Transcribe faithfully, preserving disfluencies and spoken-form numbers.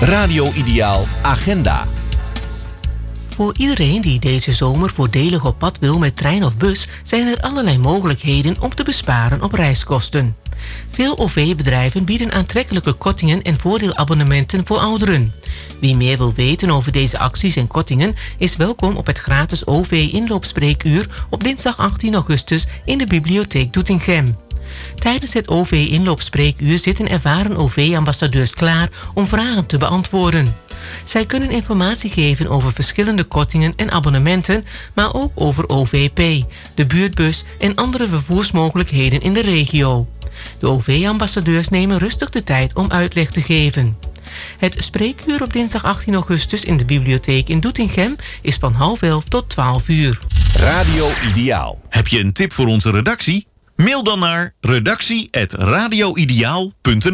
Radio Ideaal Agenda. Voor iedereen die deze zomer voordelig op pad wil met trein of bus, zijn er allerlei mogelijkheden om te besparen op reiskosten. Veel O V-bedrijven bieden aantrekkelijke kortingen en voordeelabonnementen voor ouderen. Wie meer wil weten over deze acties en kortingen is welkom op het gratis O V-inloopspreekuur op dinsdag achttien augustus in de bibliotheek Doetinchem. Tijdens het O V-inloopspreekuur zitten ervaren O V-ambassadeurs klaar om vragen te beantwoorden. Zij kunnen informatie geven over verschillende kortingen en abonnementen, maar ook over O V P, de buurtbus en andere vervoersmogelijkheden in de regio. De O V-ambassadeurs nemen rustig de tijd om uitleg te geven. Het spreekuur op dinsdag achttien augustus in de bibliotheek in Doetinchem is van half elf tot twaalf uur. Radio Ideaal. Heb je een tip voor onze redactie? Mail dan naar redactie apenstaartje radioideaal punt n l.